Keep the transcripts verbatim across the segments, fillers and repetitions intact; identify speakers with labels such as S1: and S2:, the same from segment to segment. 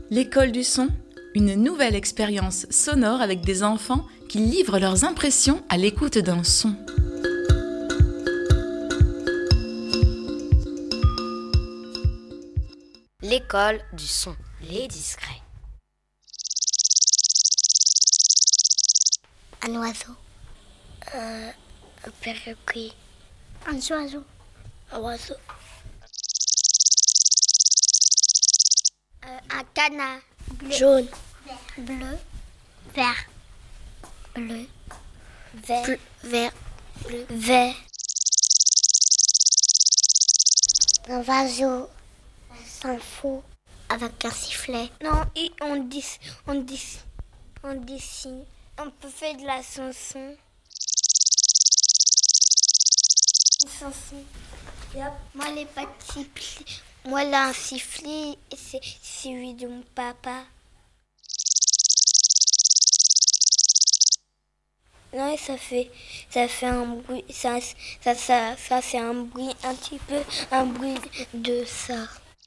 S1: L'école du son, une nouvelle expérience sonore avec des enfants qui livrent leurs impressions à l'écoute d'un son.
S2: L'école du son, les discrets.
S3: Un oiseau.
S4: Euh, un perroquet.
S3: Un oiseau.
S4: Un oiseau.
S3: Euh, un canard.
S4: Bleu. Jaune.
S3: Bleu. Vert. Bleu.
S4: Vert.
S3: Bleu. Vert.
S4: Bleu.
S3: Vert.
S4: Un oiseau. Un fou.
S3: Avec un sifflet.
S4: Non, et on, dis, on, dis, on dessine. On peut faire de la chanson. Une chanson. Yep.
S3: Moi, les petits plis.
S4: Moi, là, un sifflet, c'est celui de mon papa. Non, ça fait, ça fait un bruit. Ça, ça, ça, ça c'est un bruit, un petit peu, un bruit de ça.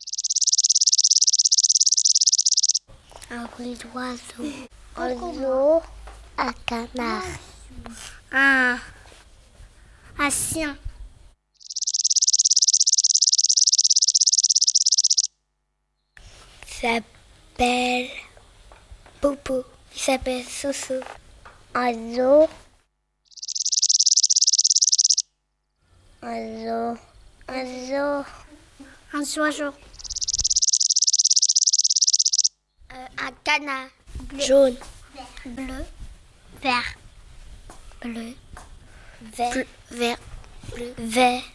S3: Un bruit d'oiseau.
S4: Oiseau, un canard.
S3: Un. Un chien.
S4: Il s'appelle Popo. Il s'appelle Soso. Oiseau. Oiseau. Oiseau.
S3: Un oiseau.
S4: Euh, un canard.
S3: Bleu.
S4: Jaune.
S3: Bleu. Vert. Bleu.
S4: Vert.
S3: Bleu. Vert.
S4: Bleu. Vert.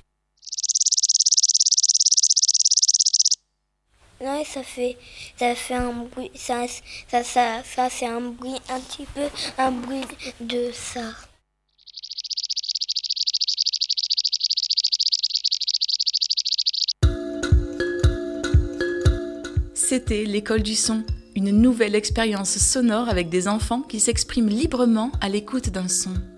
S4: Non, ça fait, ça fait un bruit. Ça, ça, ça, ça c'est un bruit, un petit peu, un bruit de ça.
S1: C'était l'école du son, une nouvelle expérience sonore avec des enfants qui s'expriment librement à l'écoute d'un son.